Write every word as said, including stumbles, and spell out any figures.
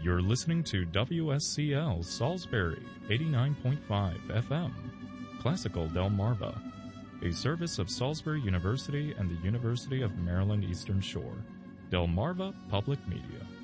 You're listening to W S C L Salisbury eighty-nine point five F M, Classical Delmarva, a service of Salisbury University and the University of Maryland Eastern Shore. Delmarva Public Media.